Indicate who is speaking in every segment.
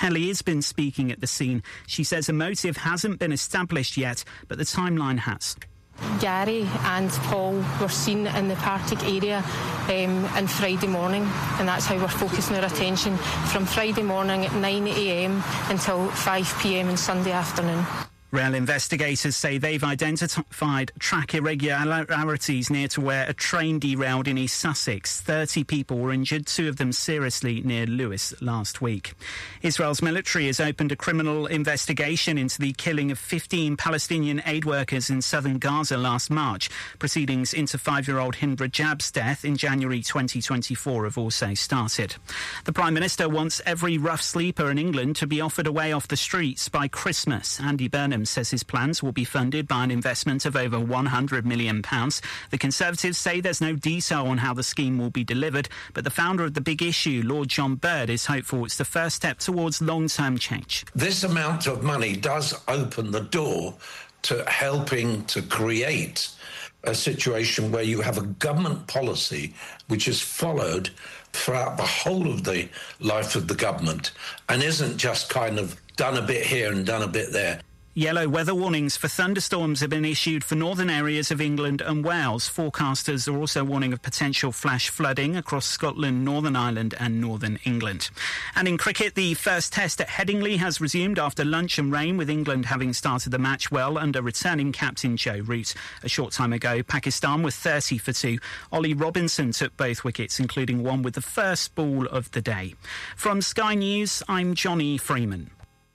Speaker 1: Helly has been speaking at the scene. She says a motive hasn't been established yet, but the timeline has.
Speaker 2: Gary and Paul were seen in the Partick area on Friday morning, and that's how we're focusing our attention from Friday morning at 9 a.m. until 5 p.m. on Sunday afternoon.
Speaker 1: Rail investigators say they've identified track irregularities near to where a train derailed in East Sussex. 30 people were injured, 2 of them seriously, near Lewes last week. Israel's military has opened a criminal investigation into the killing of 15 Palestinian aid workers in southern Gaza last March. Proceedings into 5-year-old Hind Rajab's death in January 2024 have also started. The Prime Minister wants every rough sleeper in England to be offered a way off the streets by Christmas. Andy Burnham says his plans will be funded by an investment of over £100 million. The Conservatives say there's no detail on how the scheme will be delivered, but the founder of The Big Issue, Lord John Bird, is hopeful it's the first step towards long-term change.
Speaker 3: This amount of money does open the door to helping to create a situation where you have a government policy which is followed throughout the whole of the life of the government and isn't just kind of done a bit here and done a bit there.
Speaker 1: Yellow weather warnings for thunderstorms have been issued for northern areas of England and Wales. Forecasters are also warning of potential flash flooding across Scotland, Northern Ireland and northern England. And in cricket, the first test at Headingley has resumed after lunch and rain, with England having started the match well under returning captain Joe Root. A short time ago, Pakistan were 30 for 2. Ollie Robinson took both wickets, including one with the first ball of the day. From Sky News, I'm Johnny Freeman.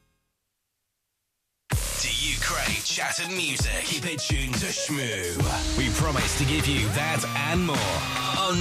Speaker 4: Do you crave chat and music? Keep it tuned to Shmoo. We promise to give you that and more.